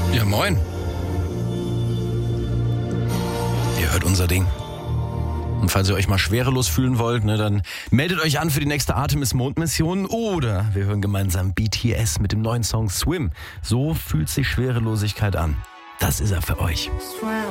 Ja, moin. Ihr hört unser Ding. Und falls ihr euch mal schwerelos fühlen wollt, dann meldet euch an für die nächste Artemis-Mondmission oder wir hören gemeinsam BTS mit dem neuen Song Swim. So fühlt sich Schwerelosigkeit an. Das ist er für euch.